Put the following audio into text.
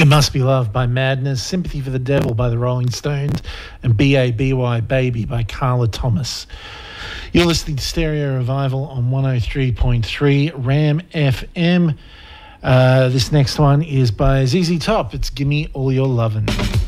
It Must Be Love by Madness, Sympathy for the Devil by the Rolling Stones, and B.A.B.Y. Baby by Carla Thomas. You're listening to Stereo Revival on 103.3 Ram FM. This next one is by ZZ Top. It's Gimme All Your Lovin'.